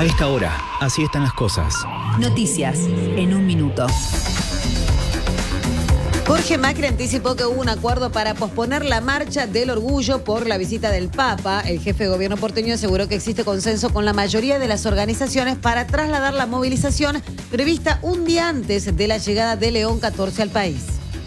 A esta hora, así están las cosas. Noticias en un minuto. Jorge Macri anticipó que hubo un acuerdo para posponer la marcha del orgullo por la visita del Papa. El jefe de gobierno porteño aseguró que existe consenso con la mayoría de las organizaciones para trasladar la movilización prevista un día antes de la llegada de León XIV al país.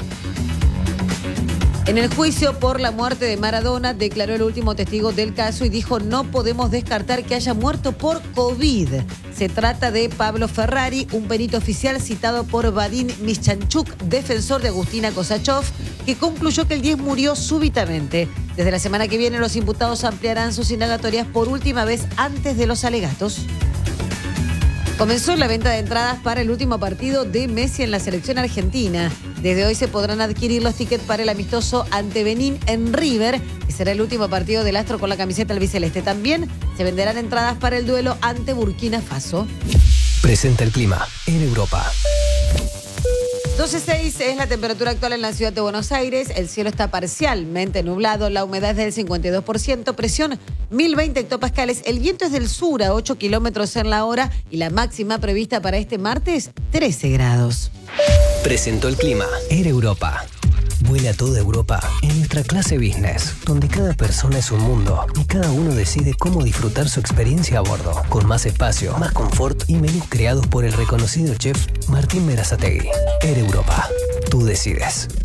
En el juicio por la muerte de Maradona, declaró el último testigo del caso y dijo: no podemos descartar que haya muerto por COVID. Se trata de Pablo Ferrari, un perito oficial citado por Vadim Mischanchuk, defensor de Agustina Kosachov, que concluyó que el 10 murió súbitamente. Desde la semana que viene, los imputados ampliarán sus indagatorias por última vez antes de los alegatos. Comenzó la venta de entradas para el último partido de Messi en la selección argentina. Desde hoy se podrán adquirir los tickets para el amistoso ante Benín en River, que será el último partido del astro con la camiseta albiceleste. También se venderán entradas para el duelo ante Burkina Faso. Presenta el clima en Europa. 12.6 es la temperatura actual en la ciudad de Buenos Aires. El cielo está parcialmente nublado, la humedad es del 52%, presión 1020 hectopascales. El viento es del sur a 8 kilómetros en la hora y la máxima prevista para este martes, 13 grados. Presentó el clima en Europa. Vuela a toda Europa en nuestra clase business, donde cada persona es un mundo y cada uno decide cómo disfrutar su experiencia a bordo, con más espacio, más confort y menús creados por el reconocido chef Martín Berazategui. Air Europa, tú decides.